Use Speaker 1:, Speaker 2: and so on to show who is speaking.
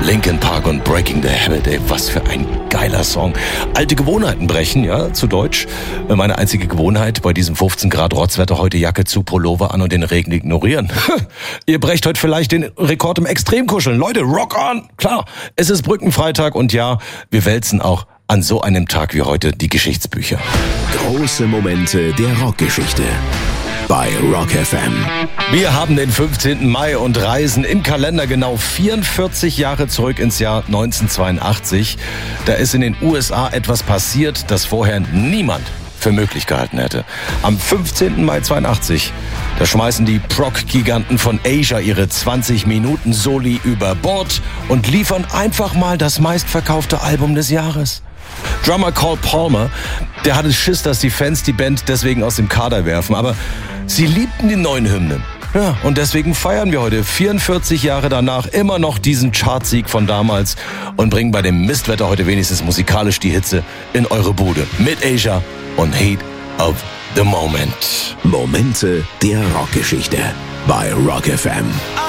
Speaker 1: Linkin Park und Breaking the Habit, ey, was für ein geiler Song. Alte Gewohnheiten brechen, ja, zu Deutsch. Meine einzige Gewohnheit bei diesem 15 Grad Rotzwetter, heute Jacke zu, Pullover an und den Regen ignorieren. Ihr brecht heute vielleicht den Rekord im Extremkuscheln. Leute, rock on! Klar, es ist Brückenfreitag und ja, wir wälzen auch an so einem Tag wie heute die Geschichtsbücher.
Speaker 2: Große Momente der Rockgeschichte bei Rock FM.
Speaker 1: Wir haben den 15. Mai und reisen im Kalender genau 44 Jahre zurück ins Jahr 1982. Da ist in den USA etwas passiert, das vorher niemand für möglich gehalten hätte. Am 15. Mai 82, da schmeißen die Prog-Giganten von Asia ihre 20-Minuten-Soli über Bord und liefern einfach mal das meistverkaufte Album des Jahres. Drummer Cole Palmer, der hatte Schiss, dass die Fans die Band deswegen aus dem Kader werfen, aber sie liebten die neuen Hymnen. Ja, und deswegen feiern wir heute 44 Jahre danach immer noch diesen Chartsieg von damals und bringen bei dem Mistwetter heute wenigstens musikalisch die Hitze in eure Bude. Mit Asia und Heat of the Moment.
Speaker 2: Momente der Rockgeschichte bei Rock FM.